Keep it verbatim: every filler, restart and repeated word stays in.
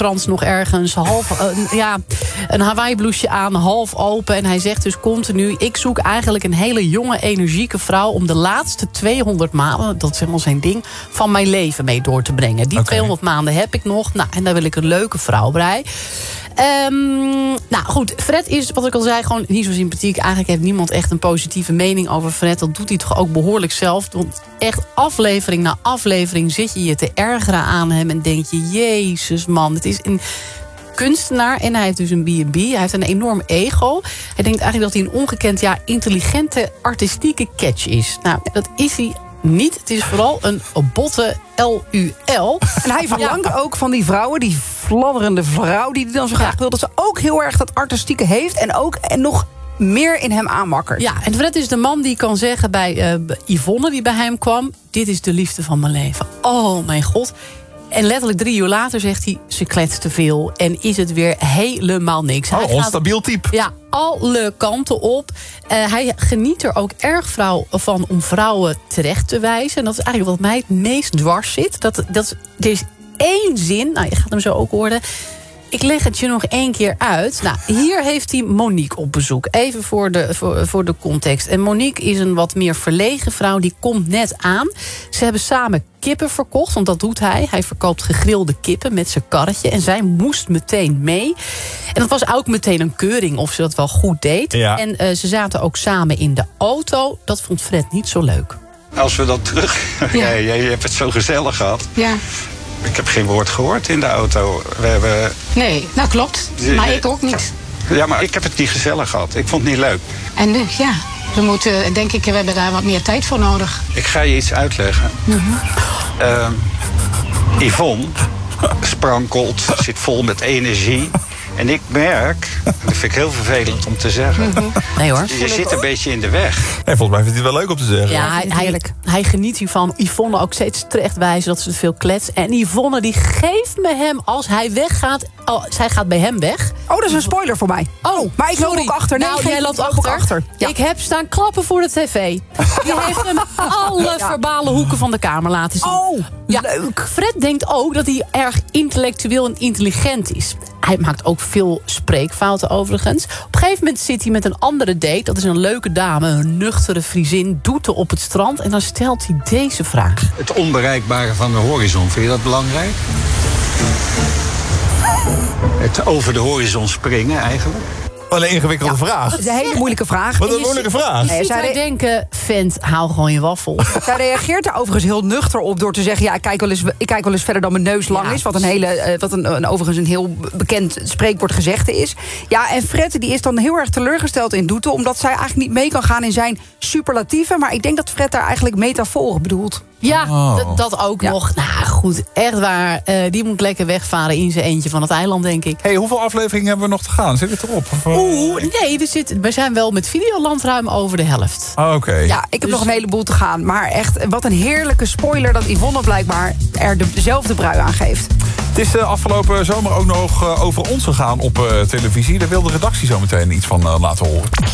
trans nog ergens. Half, uh, ja, een Hawaii blouseje aan, half open. En hij zegt dus continu, ik zoek eigenlijk een hele jonge, energieke vrouw om de laatste tweehonderd maanden, dat is helemaal zijn ding, van mijn leven mee door te brengen. Die okay. tweehonderd maanden heb ik nog. Nou, en daar wil ik een leuke vrouw bij. Um, nou goed, Fred is, wat ik al zei, gewoon niet zo sympathiek. Eigenlijk heeft niemand echt een positieve mening over Fred. Dat doet hij toch ook behoorlijk zelf. Want echt aflevering na aflevering zit je je te ergeren aan hem en denk je, jezus man, het is een kunstenaar en hij heeft dus een B en B. Hij heeft een enorm ego. Hij denkt eigenlijk dat hij een ongekend, ja, intelligente, artistieke catch is. Nou, dat is hij niet. Het is vooral een botte L U L. En hij verlangt ja. ook van die vrouwen, die fladderende vrouw die hij dan zo graag ja. wil, dat ze ook heel erg dat artistieke heeft en ook en nog meer in hem aanmakkert. Ja, en Fred is de man die kan zeggen bij uh, Yvonne, die bij hem kwam, dit is de liefde van mijn leven. Oh mijn god. En letterlijk drie uur later zegt hij, ze kletst te veel. En is het weer helemaal niks. Oh, hij onstabiel gaat, type. Ja, alle kanten op. Uh, hij geniet er ook erg vrouw, van om vrouwen terecht te wijzen. En dat is eigenlijk wat mij het meest dwars zit. Dat, dat, er is één zin, nou, je gaat hem zo ook horen. Ik leg het je nog één keer uit. Nou, hier heeft hij Monique op bezoek. Even voor de, voor, voor de context. En Monique is een wat meer verlegen vrouw. Die komt net aan. Ze hebben samen kippen verkocht, want dat doet hij. Hij verkoopt gegrilde kippen met zijn karretje. En zij moest meteen mee. En dat was ook meteen een keuring of ze dat wel goed deed. Ja. En uh, ze zaten ook samen in de auto. Dat vond Fred niet zo leuk. Als we dan terug... Ja. Ja, jij hebt het zo gezellig gehad. Ja. Ik heb geen woord gehoord in de auto. We hebben... Nee, dat klopt. Maar ik ook niet. Ja, maar ik heb het niet gezellig gehad. Ik vond het niet leuk. En nu, ja, we moeten, denk ik, we hebben daar wat meer tijd voor nodig. Ik ga je iets uitleggen. Mm-hmm. uh, Yvonne sprankelt, zit vol met energie. En ik merk, dat vind ik heel vervelend om te zeggen... Mm-hmm. Nee hoor. Je zit een beetje in de weg. Nee, volgens mij vindt hij het wel leuk om te zeggen. Ja, hij, hij, hij geniet hiervan. Yvonne ook steeds terechtwijzen dat ze te veel klets. En Yvonne die geeft me hem als hij weggaat. Oh, zij gaat bij hem weg. Oh, dat is een spoiler voor mij. Oh, maar ik loop ook achter. Nee, nou, jij loopt achter. achter. Ja. Ik heb staan klappen voor de tv. Die heeft hem alle ja. verbale hoeken van de kamer laten zien. Oh, ja. leuk. Fred denkt ook dat hij erg intellectueel en intelligent is. Hij maakt ook veel spreekfouten overigens. Op een gegeven moment zit hij met een andere date. Dat is een leuke dame, een nuchtere Friesin. Doet er op het strand en dan stelt hij deze vraag. Het onbereikbare van de horizon, vind je dat belangrijk? Het over de horizon springen eigenlijk? Wat een ingewikkelde ja, vraag. Dat is een hele moeilijke vraag. Wat een moeilijke vraag. Je ziet haar denken, vent, haal gewoon je waffel. Zij reageert er overigens heel nuchter op door te zeggen... ja, ik kijk wel eens, ik kijk wel eens verder dan mijn neus lang ja, is. Wat, een hele, wat een, een, overigens een heel bekend spreekwoord gezegde is. Ja, en Fred die is dan heel erg teleurgesteld in Doete... omdat zij eigenlijk niet mee kan gaan in zijn superlatieven. Maar ik denk dat Fred daar eigenlijk metaforen bedoelt. Ja, oh. dat ook ja. nog. Nou goed, echt waar. Uh, die moet lekker wegvaren in zijn eentje van het eiland, denk ik. Hey, hoeveel afleveringen hebben we nog te gaan? Zit het erop? Of, uh... Oeh, nee, we, zitten, we zijn wel met Videoland ruim over de helft. Oh, oké. Okay. Ja, ik heb dus nog een heleboel te gaan. Maar echt, wat een heerlijke spoiler dat Yvonne blijkbaar er dezelfde brui aan geeft. Het is de afgelopen zomer ook nog over ons gegaan op uh, televisie. Daar wil de redactie zo meteen iets van uh, laten horen.